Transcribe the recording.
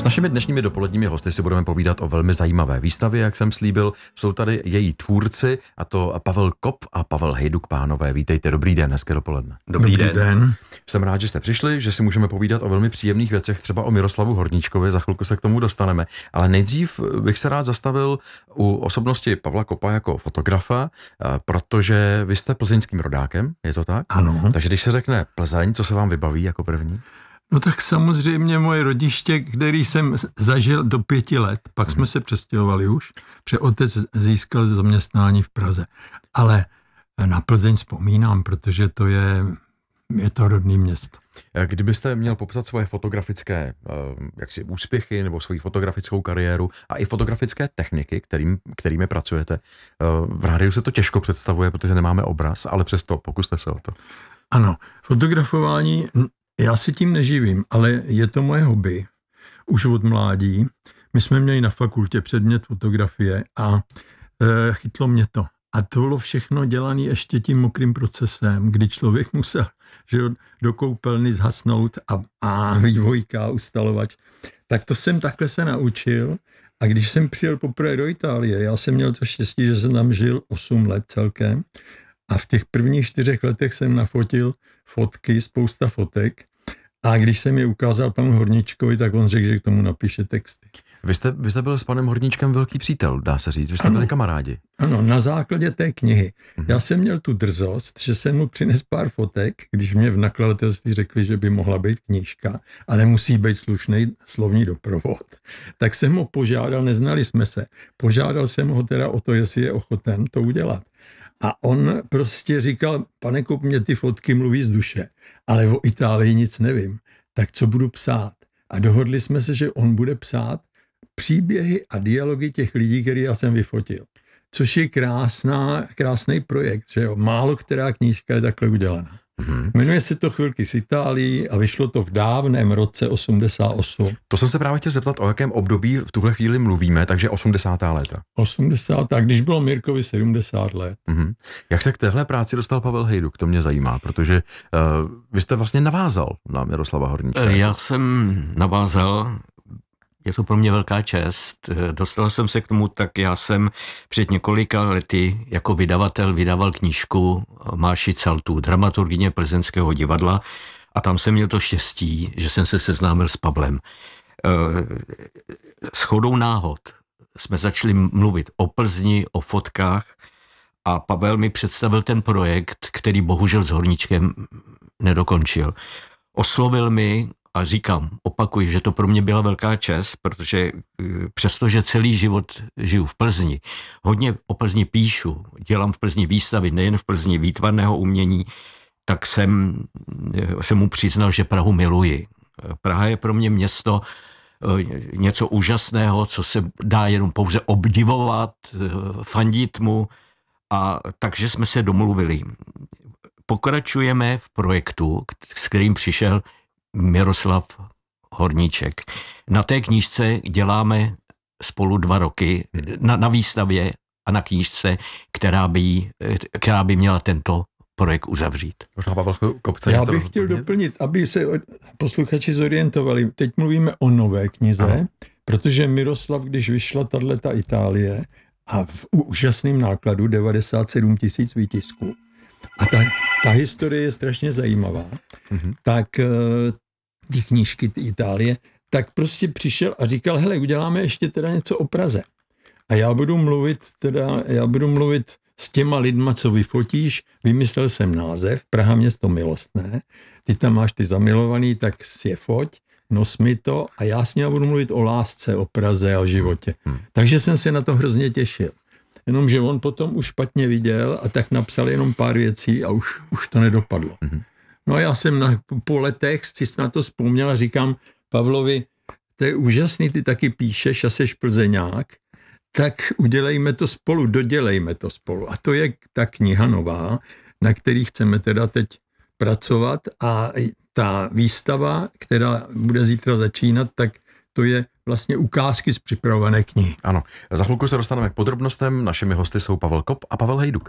našimi dnešními dopoledními hosty si budeme povídat o velmi zajímavé výstavě, jak jsem slíbil. Jsou tady její tvůrci, a to Pavel Kop a Pavel Hejduk, pánové. Vítejte, dobrý den, hezké dopoledne. Dobrý den. Jsem rád, že jste přišli, že si můžeme povídat o velmi příjemných věcech, třeba o Miroslavu Horníčkovi, za chvilku se k tomu dostaneme. Ale nejdřív bych se rád zastavil u osobnosti Pavla Kopa jako fotografa, protože vy jste plzeňským rodákem, je to tak? Ano. Takže když se řekne Plzeň, co se vám vybaví jako první? No tak samozřejmě moje rodiště, který jsem zažil do 5 let, pak jsme se přestěhovali už, protože otec získal zaměstnání v Praze. Ale na Plzeň vzpomínám, protože to je to rodné město. Kdybyste měl popsat svoje fotografické úspěchy nebo svoji fotografickou kariéru a i fotografické techniky, kterými pracujete, v rádiu se to těžko představuje, protože nemáme obraz, ale přesto pokuste se o to. Ano, fotografování, já si tím neživím, ale je to moje hobby. Už od mládí. My jsme měli na fakultě předmět fotografie a chytlo mě to. A to bylo všechno dělané ještě tím mokrým procesem, kdy člověk musel do koupelny zhasnout a vývojka, ustalovač. Tak to jsem takhle se naučil. A když jsem přijel poprvé do Itálie, já jsem měl to štěstí, že jsem tam žil 8 let celkem. A v těch prvních 4 letech jsem nafotil fotky, spousta fotek. A když jsem je ukázal panu Horníčkovi, tak on řekl, že k tomu napíše texty. Vy jste byl s panem Horníčkem velký přítel, dá se říct. Vy jste byli kamarádi. Ano, na základě té knihy. Já jsem měl tu drzost, že jsem mu přinesl pár fotek, když mě v nakladatelství řekli, že by mohla být knížka, ale musí být slušný slovní doprovod. Tak jsem ho požádal, neznali jsme se, požádal jsem ho teda o to, jestli je ochoten to udělat. A on prostě říkal, pane Kop, mě ty fotky mluví z duše, ale o Itálii nic nevím, tak co budu psát? A dohodli jsme se, že on bude psát příběhy a dialogy těch lidí, který já jsem vyfotil. Což je krásný projekt, že jo? Málo která knížka je takhle udělaná. Jmenuje se to Chvilky z Itálii a vyšlo to v dávném roce 88. To jsem se právě chtěl zeptat, o jakém období v tuhle chvíli mluvíme, takže 80. léta. 80. když bylo Mirkovi 70 let. Jak se k téhle práci dostal Pavel Hejduk? To mě zajímá, protože vy jste vlastně navázal na Miroslava Horníčka. Já jsem navázal. Je to pro mě velká čest. Dostal jsem se k tomu, tak já jsem před několika lety jako vydavatel vydával knížku Máši Caltu, dramaturgyně Plzeňského divadla, a tam jsem měl to štěstí, že jsem se seznámil s Pavlem. Shodou náhod jsme začali mluvit o Plzni, o fotkách a Pavel mi představil ten projekt, který bohužel s Horníčkem nedokončil. Oslovil mi a říkám, opakuji, že to pro mě byla velká čest, protože přestože celý život žiju v Plzni, hodně o Plzni píšu, dělám v Plzni výstavy, nejen v Plzni výtvarného umění, tak jsem mu přiznal, že Prahu miluji. Praha je pro mě město něco úžasného, co se dá jenom pouze obdivovat, fandit mu, a takže jsme se domluvili. Pokračujeme v projektu, s kterým přišel Miroslav Horníček. Na té knížce děláme spolu 2 roky, na výstavě a na knížce, která by měla tento projekt uzavřít. Možná Pavel Kopce. Já bych chtěl doplnit, aby se posluchači zorientovali. Teď mluvíme o nové knize, protože Miroslav, když vyšla tato Itálie a v úžasném nákladu 97 000 výtisků, a ta historie je strašně zajímavá, tak ty knížky Itálie, tak prostě přišel a říkal, hele, uděláme ještě teda něco o Praze. A já budu mluvit s těma lidma, co vyfotíš, vymyslel jsem název, Praha město milostné, ty tam máš ty zamilovaný, tak si je foť, nos mi to a já s ním budu mluvit o lásce, o Praze a o životě. Takže jsem se na to hrozně těšil. Jenomže on potom už špatně viděl a tak napsal jenom pár věcí a už to nedopadlo. No a já jsem po letech si na to vzpomněl a říkám Pavlovi, to je úžasný, ty taky píšeš a seš Plzeňák, tak udělejme to spolu, dodělejme to spolu. A to je ta kniha nová, na který chceme teda teď pracovat, a ta výstava, která bude zítra začínat, tak to je vlastně ukázky z připravované knihy. Ano, za chvilku se dostaneme k podrobnostem. Našimi hosty jsou Pavel Kop a Pavel Hejduk.